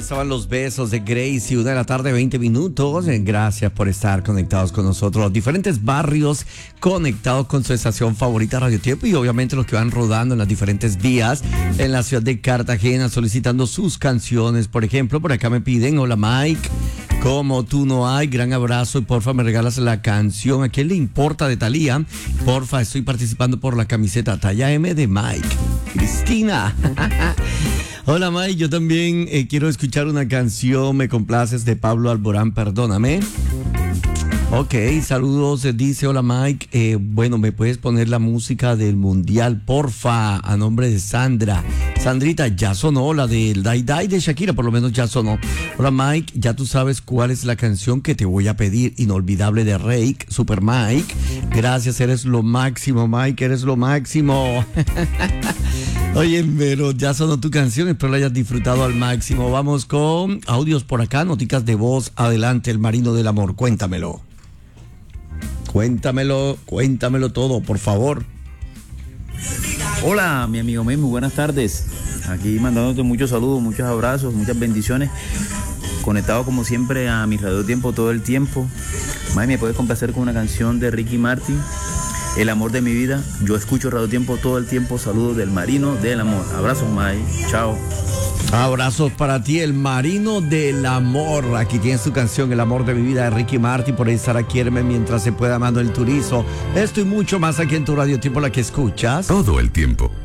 estaban los besos de Gracie, 1 de la tarde, 20 minutos. Gracias por estar conectados con nosotros. Los diferentes barrios conectados con su estación favorita Radio Tiempo y obviamente los que van rodando en las diferentes vías en la ciudad de Cartagena solicitando sus canciones. Por ejemplo, por acá me piden, hola Mike, como tú no hay, gran abrazo y porfa me regalas la canción. ¿A quién le importa de Thalía? Porfa, estoy participando por la camiseta talla M de Mike. Cristina. Hola Mike, yo también quiero escuchar una canción, me complaces, de Pablo Alborán, perdóname. Ok, saludos, dice hola Mike, bueno, ¿me puedes poner la música del Mundial, porfa? A nombre de Sandra. Sandrita, ya sonó la del Dai Dai de Shakira, por lo menos ya sonó. Hola Mike, ya tú sabes cuál es la canción que te voy a pedir, Inolvidable de Rake, Super Mike. Gracias, eres lo máximo Mike, eres lo máximo. Oye, pero ya sonó tu canción, espero la hayas disfrutado al máximo. Vamos con audios por acá, noticas de voz. Adelante, el marino del amor, cuéntamelo. Cuéntamelo todo, por favor. Hola, mi amigo May, muy buenas tardes. Aquí mandándote muchos saludos, muchos abrazos, muchas bendiciones. Conectado como siempre a mi Radio Tiempo todo el tiempo. May, ¿me puedes complacer con una canción de Ricky Martin? El amor de mi vida. Yo escucho Radio Tiempo todo el tiempo. Saludos del marino del amor. Abrazos, May. Chao. Abrazos para ti, el marino del amor. Aquí tienes tu canción, El amor de mi vida, de Ricky Martin. Por ahí estará Quiéreme mientras se pueda, Manuel Turizo. Esto y mucho más aquí en tu Radio Tiempo, la que escuchas todo el tiempo.